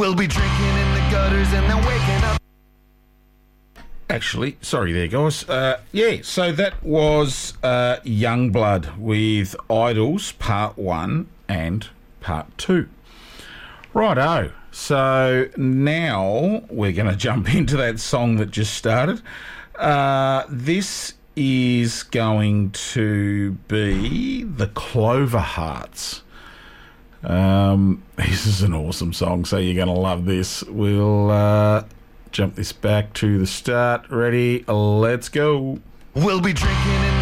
We'll be drinking in the gutters and then waking up. Actually, sorry there, guys. So that was Youngblood with Idols Part 1 and Part 2. Righto. So now we're going to jump into that song that just started. This is going to be the Clover Hearts. This is an awesome song, so you're going to love this. We'll jump this back to the start. Ready? Let's go. We'll be drinking in